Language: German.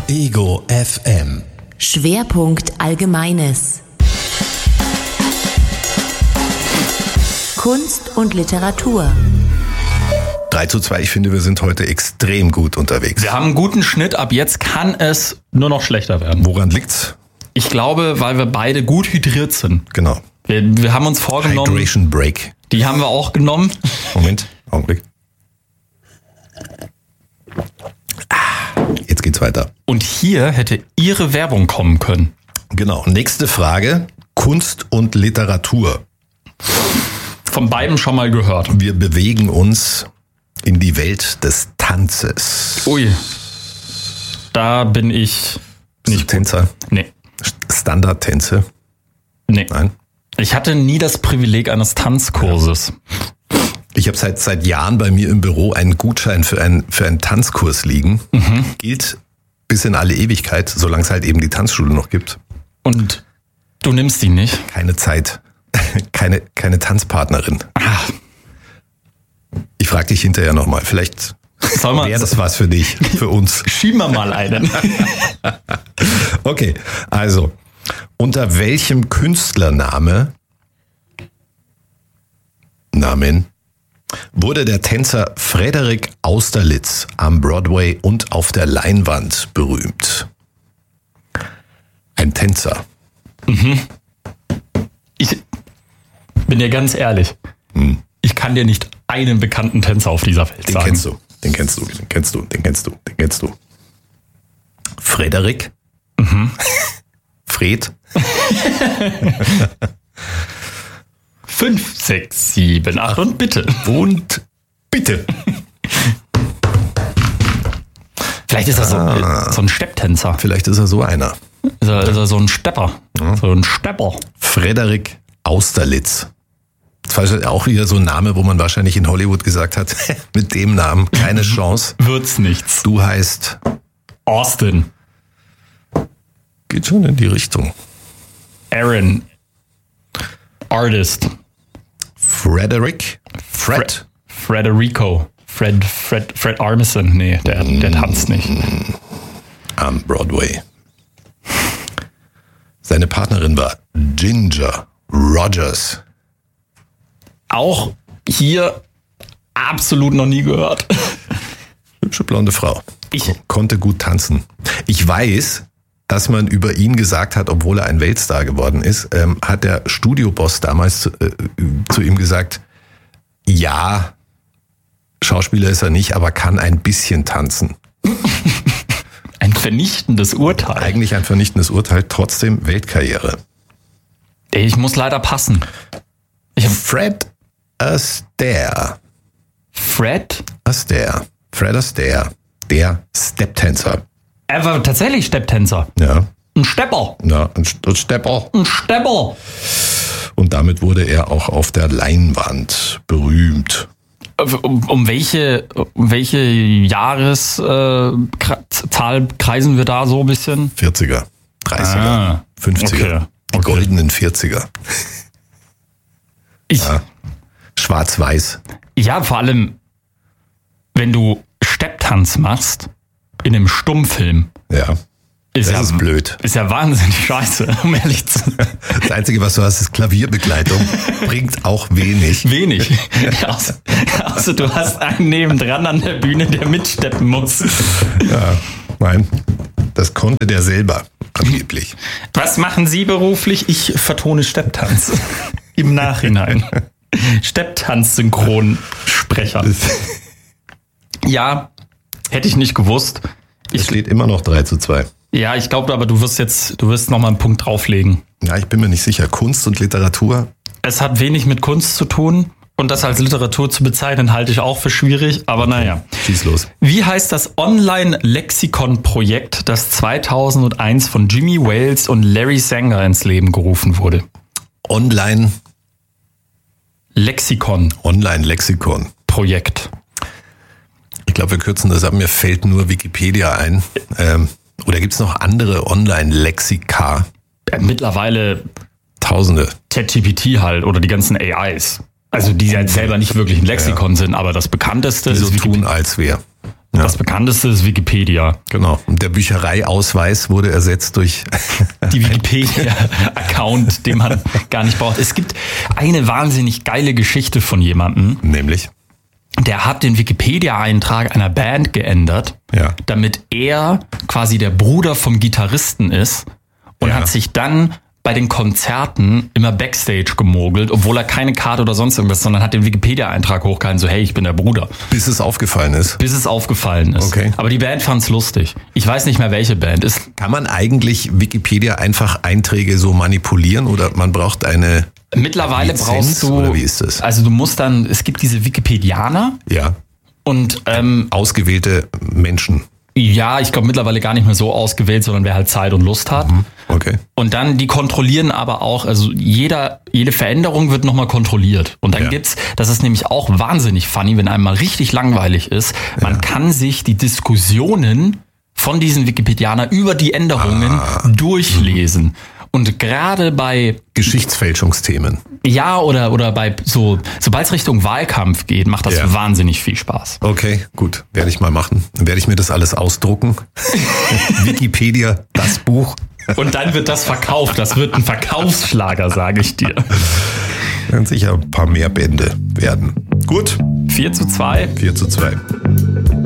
Ego FM. Schwerpunkt Allgemeines. Kunst und Literatur. 3:2, ich finde, wir sind heute extrem gut unterwegs. Wir haben einen guten Schnitt, ab jetzt kann es nur noch schlechter werden. Woran liegt's? Ich glaube, weil wir beide gut hydriert sind. Genau. Wir haben uns vorgenommen... Hydration Break. Die haben wir auch genommen. Moment, Augenblick. Jetzt geht's weiter. Und hier hätte Ihre Werbung kommen können. Genau. Nächste Frage. Kunst und Literatur. Von beiden schon mal gehört. Wir bewegen uns in die Welt des Tanzes. Ui. Da bin ich nicht Tänzer? Nee. Standardtänze? Nee. Nein. Ich hatte nie das Privileg eines Tanzkurses. Ich habe seit Jahren bei mir im Büro einen Gutschein für einen Tanzkurs liegen. Gilt bis in alle Ewigkeit, solange es halt eben die Tanzschule noch gibt. Und du nimmst ihn nicht? Keine Zeit. Keine Tanzpartnerin. Ach. Ich frage dich hinterher nochmal. Vielleicht wäre das was für dich, für uns. Schieben wir mal einen. Okay, also unter welchem Künstlernamen wurde der Tänzer Frederik Austerlitz am Broadway und auf der Leinwand berühmt? Ein Tänzer. Ich bin dir ganz ehrlich. Ich kann dir nicht einen bekannten Tänzer auf dieser Welt sagen. Den kennst du. Frederik? Fred? 5, 6, 7, 8 und bitte. Und bitte. Vielleicht ist er so ein Stepptänzer. Vielleicht ist er so einer. Ist er so ein Stepper. Ja. So ein Stepper. Frederik Austerlitz. Das war auch wieder so ein Name, wo man wahrscheinlich in Hollywood gesagt hat, mit dem Namen keine Chance. Wird's nichts. Du heißt Austin. Geht schon in die Richtung. Aaron. Artist. Frederick? Frederico. Fred Armisen. Nee, der tanzt nicht. Am Broadway. Seine Partnerin war Ginger Rogers. Auch hier absolut noch nie gehört. Hübsche blonde Frau. Konnte gut tanzen. Ich weiß, dass man über ihn gesagt hat, obwohl er ein Weltstar geworden ist, hat der Studioboss damals zu ihm gesagt, ja, Schauspieler ist er nicht, aber kann ein bisschen tanzen. Ein vernichtendes Urteil. Eigentlich ein vernichtendes Urteil, trotzdem Weltkarriere. Ich muss leider passen. Fred Astaire. Fred Astaire, der Stepptänzer. Er war tatsächlich Stepptänzer. Ja. Ein Stepper. Ja, ein Stepper. Ein Stepper. Und damit wurde er auch auf der Leinwand berühmt. Um welche Jahreszahl kreisen wir da so ein bisschen? 40er, 30er, 50er. Okay. Die goldenen 40er. Ja. Schwarz-Weiß. Ja, vor allem, wenn du Stepptanz machst in einem Stummfilm. Ja. Das ist blöd. Ist ja wahnsinnig scheiße, um ehrlich zu sein. Das Einzige, was du hast, ist Klavierbegleitung. Bringt auch wenig. Wenig. Außer du hast einen nebendran an der Bühne, der mitsteppen muss. Ja, nein. Das konnte der selber, angeblich. Was machen Sie beruflich? Ich vertone Stepptanz. Im Nachhinein. Stepptanz-Synchronsprecher. Ja, hätte ich nicht gewusst. Es steht immer noch 3:2. Ja, ich glaube aber, du wirst noch mal einen Punkt drauflegen. Ja, ich bin mir nicht sicher. Kunst und Literatur? Es hat wenig mit Kunst zu tun. Und das als Literatur zu bezeichnen, halte ich auch für schwierig. Aber naja. Schieß los. Wie heißt das Online-Lexikon-Projekt, das 2001 von Jimmy Wales und Larry Sanger ins Leben gerufen wurde? Online-Lexikon. Projekt. Ich glaube, wir kürzen das ab. Mir fällt nur Wikipedia ein. Oder gibt es noch andere Online-Lexika? Mittlerweile Tausende. ChatGPT halt oder die ganzen AIs. Also die ja selber nicht wirklich ein Lexikon sind, aber das bekannteste die so ist tun, als wäre. Ja. Das bekannteste ist Wikipedia. Genau. Und der Büchereiausweis wurde ersetzt durch die Wikipedia-Account, den man gar nicht braucht. Es gibt eine wahnsinnig geile Geschichte von jemandem. Nämlich? Der hat den Wikipedia-Eintrag einer Band geändert, damit er quasi der Bruder vom Gitarristen ist und hat sich dann bei den Konzerten immer Backstage gemogelt, obwohl er keine Karte oder sonst irgendwas, sondern hat den Wikipedia-Eintrag hochgehalten, so hey, ich bin der Bruder. Bis es aufgefallen ist? Bis es aufgefallen ist. Okay. Aber die Band fand's lustig. Ich weiß nicht mehr, welche Band ist. Kann man eigentlich Wikipedia einfach Einträge so manipulieren oder man braucht eine Mittlerweile Lizenz, brauchst du, oder wie ist das? Also du musst dann, es gibt diese Wikipedianer. Ja. Und ausgewählte Menschen. Ja, ich glaube mittlerweile gar nicht mehr so ausgewählt, sondern wer halt Zeit und Lust hat. Okay. Und dann, die kontrollieren aber auch, also jede Veränderung wird nochmal kontrolliert. Und dann gibt's, das ist nämlich auch wahnsinnig funny, wenn einem mal richtig langweilig ist, man kann sich die Diskussionen von diesen Wikipedianern über die Änderungen durchlesen. Und gerade bei Geschichtsfälschungsthemen. Ja, oder bei sobald es Richtung Wahlkampf geht, macht das wahnsinnig viel Spaß. Okay, gut. Werde ich mal machen. Dann werde ich mir das alles ausdrucken. Wikipedia, das Buch. Und dann wird das verkauft. Das wird ein Verkaufsschlager, sage ich dir. Werden sicher ein paar mehr Bände werden. Gut. 4:2. 4:2.